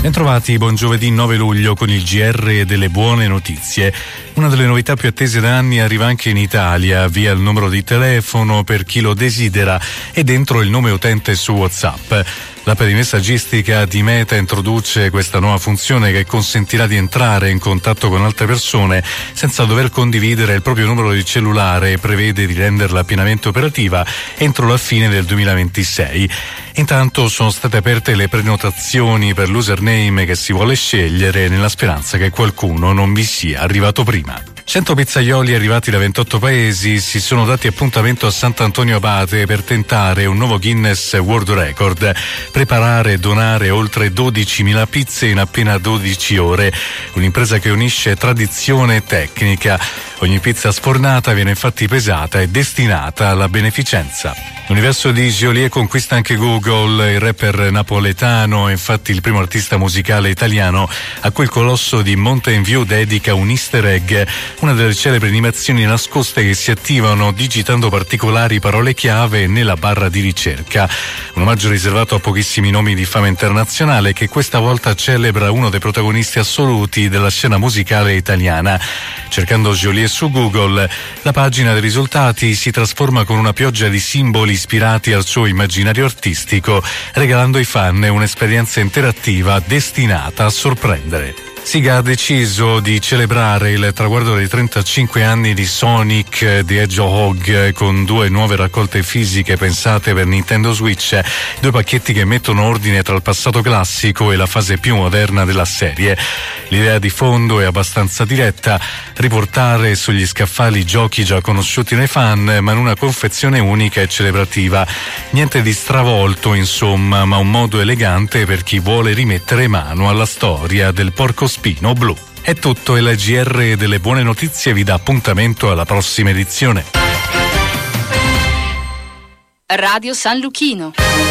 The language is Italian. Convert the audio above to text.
Bentrovati, buon giovedì 9 luglio con il GR delle buone notizie. Una delle novità più attese da anni arriva anche in Italia, via il numero di telefono per chi lo desidera e dentro il nome utente su WhatsApp. L'app di messaggistica di Meta introduce questa nuova funzione che consentirà di entrare in contatto con altre persone senza dover condividere il proprio numero di cellulare e prevede di renderla pienamente operativa entro la fine del 2026. Intanto sono state aperte le prenotazioni per l'username che si vuole scegliere nella speranza che qualcuno non vi sia arrivato prima. 100 pizzaioli arrivati da 28 paesi si sono dati appuntamento a Sant'Antonio Abate per tentare un nuovo Guinness World Record, preparare e donare oltre 12.000 pizze in appena 12 ore, un'impresa che unisce tradizione e tecnica. Ogni pizza sfornata viene infatti pesata e destinata alla beneficenza. L'universo di Geolier conquista anche Google. Il rapper napoletano è infatti il primo artista musicale italiano a cui il colosso di Mountain View dedica un easter egg, una delle celebri animazioni nascoste che si attivano digitando particolari parole chiave nella barra di ricerca. Un omaggio riservato a pochissimi nomi di fama internazionale che questa volta celebra uno dei protagonisti assoluti della scena musicale italiana. Cercando Geolier su Google, la pagina dei risultati si trasforma con una pioggia di simboli ispirati al suo immaginario artistico, regalando ai fan un'esperienza interattiva destinata a sorprendere. Sega ha deciso di celebrare il traguardo dei 35 anni di Sonic the Hedgehog con 2 nuove raccolte fisiche pensate per Nintendo Switch, 2 pacchetti che mettono ordine tra il passato classico e la fase più moderna della serie. L'idea di fondo è abbastanza diretta: riportare sugli scaffali giochi già conosciuti dai fan, ma in una confezione unica e celebrativa. Niente di stravolto, insomma, ma un modo elegante per chi vuole rimettere mano alla storia del porcospino blu. È tutto e la GR delle buone notizie vi dà appuntamento alla prossima edizione. Radio San Luchino.